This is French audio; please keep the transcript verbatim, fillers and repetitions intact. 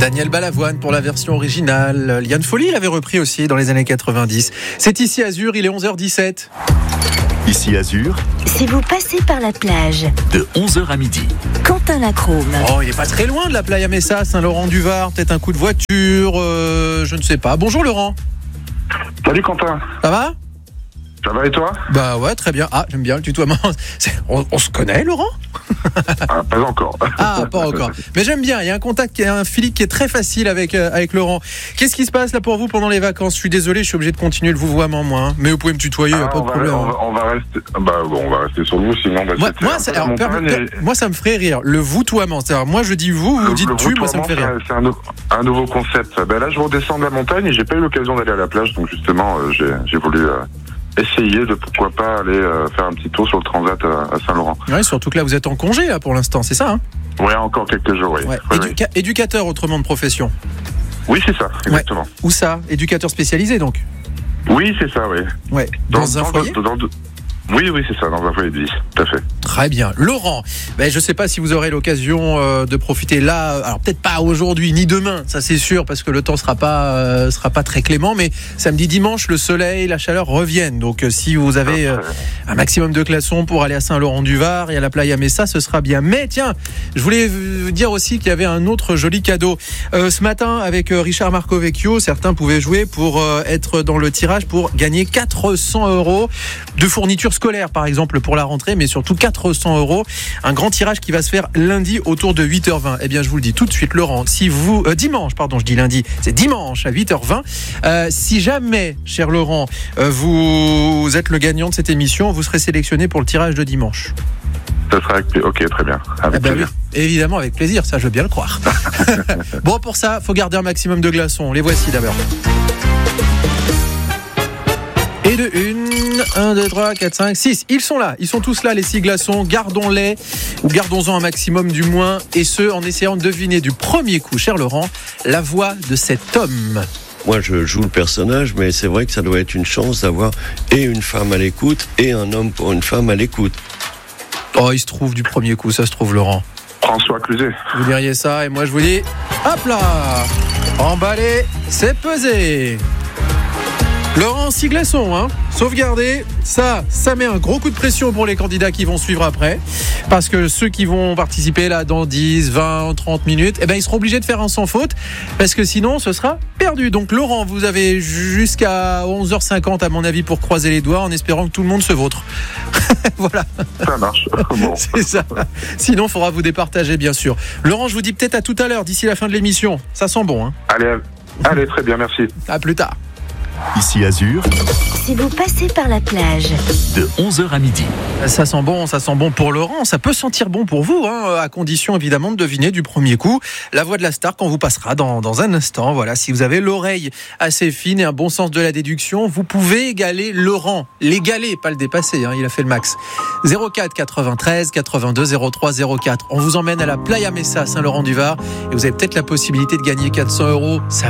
Daniel Balavoine pour la version originale. Liane Folly l'avait repris aussi dans les années quatre-vingt-dix. C'est ici Azur, il est onze heures dix-sept. Ici Azur, Si vous passez par la plage, de onze heures à midi. Quentin Lacrome. Oh, il est pas très loin de la Playa Mesa, Saint-Laurent-du-Var. Peut-être un coup de voiture, euh, je ne sais pas. Bonjour Laurent. Salut Quentin, Ça va ? ça va et toi? Bah ouais, très bien. Ah, j'aime bien le tutoiement. C'est- On, on se connaît, Laurent ? Ah, pas encore. Ah, pas encore. Mais j'aime bien. Il y a un contact, il y a un feeling qui est très facile avec euh, avec Laurent. Qu'est-ce qui se passe là pour vous pendant les vacances ? Je suis désolé, je suis obligé de continuer le vouvoiement, moi. hein. Mais vous pouvez me tutoyer, il n'y a Ah, pas on, de va, problème. on, va, on va rester. Bah bon, on va rester sur vous, sinon. Bah, Moi, c'était moi, un ça, peu la alors, per- montagne per- et- moi, ça me ferait rire. Le voutoiement, c'est-à-dire, moi, je dis vous, vous le- dites le tu, moi, ça me fait voutoiement, rire. C'est un, nou- un nouveau concept. Ben là, je redescends de la montagne et j'ai pas eu l'occasion d'aller à la plage, donc justement, euh, j'ai, j'ai voulu euh, essayer de pourquoi pas aller euh, faire un petit tour sur le transat à, à Saint-Laurent. Ouais, surtout que là, vous êtes en congé là pour l'instant, c'est ça, hein ? Ouais, encore quelques jours, oui. Ouais. Oui, oui. Éduca- éducateur, autrement de profession. Oui, c'est ça, exactement. Où ça ? Éducateur spécialisé, donc. Oui, c'est ça, oui. Ouais. Dans, un foyer. dans- dans- Oui, oui, c'est ça, dans un foyer de vie, tout à fait. Très bien. Laurent, ben, je ne sais pas si vous aurez l'occasion euh, de profiter là, euh, alors peut-être pas aujourd'hui ni demain, ça c'est sûr, parce que le temps sera pas euh, sera pas très clément, mais samedi, dimanche, le soleil, la chaleur reviennent. Donc euh, si vous avez euh, un maximum de glaçons pour aller à Saint-Laurent-du-Var et à la Playa Mesa, ce sera bien. Mais tiens, je voulais vous dire aussi qu'il y avait un autre joli cadeau. Euh, ce matin, avec euh, Richard Marcovecchio, certains pouvaient jouer pour euh, être dans le tirage pour gagner quatre cents euros de fournitures scolaires, par exemple, pour la rentrée, mais surtout quatre cents euros. Un grand tirage qui va se faire lundi autour de huit heures vingt. Eh bien, je vous le dis tout de suite, Laurent, si vous... Euh, dimanche, pardon, je dis lundi, c'est dimanche à huit heures vingt. Euh, si jamais, cher Laurent, euh, vous, vous êtes le gagnant de cette émission, vous serez sélectionné pour le tirage de dimanche. Ça sera avec... Ok, très bien. Avec Eh ben plaisir. oui, évidemment, avec plaisir, ça je veux bien le croire. Bon, pour ça, faut garder un maximum de glaçons. Les voici d'abord. Et de une, un, deux, trois, quatre, cinq, six. Ils sont là, ils sont tous là, les six glaçons. Gardons-les, ou gardons-en un maximum du moins, et ce, en essayant de deviner du premier coup, cher Laurent, la voix de cet homme. Moi, je joue le personnage, mais c'est vrai que ça doit être une chance d'avoir et une femme à l'écoute et un homme pour une femme à l'écoute. Oh, il se trouve du premier coup, ça se trouve, Laurent. François Cluzet. Vous diriez ça, et moi je vous dis, hop là, emballé, c'est pesé. Laurent, six glaçons, hein, sauvegardé. Ça, ça met un gros coup de pression pour les candidats qui vont suivre après. Parce que ceux qui vont participer là dans dix, vingt, trente minutes, eh ben, ils seront obligés de faire un sans faute. Parce que sinon, ce sera perdu. Donc, Laurent, vous avez jusqu'à onze heures cinquante, à mon avis, pour croiser les doigts en espérant que tout le monde se vautre. Voilà. Ça marche. Bon. C'est ça. Sinon, il faudra vous départager, bien sûr. Laurent, je vous dis peut-être à tout à l'heure, d'ici la fin de l'émission. Ça sent bon, hein. Allez, allez, très bien, merci. À plus tard. Ici Azur, Si vous passez par la plage, de onze heures à midi. Ça sent bon, ça sent bon pour Laurent. Ça peut sentir bon pour vous, hein, à condition évidemment de deviner du premier coup la voix de la star qu'on vous passera dans, dans un instant. Voilà, si vous avez l'oreille assez fine et un bon sens de la déduction, vous pouvez égaler Laurent. L'égaler, pas le dépasser, hein, il a fait le max. zéro quatre quatre-vingt-treize quatre-vingt-deux zéro trois zéro quatre. On vous emmène à la Playa Mesa, Saint-Laurent-du-Var, et vous avez peut-être la possibilité de gagner quatre cents euros. Ça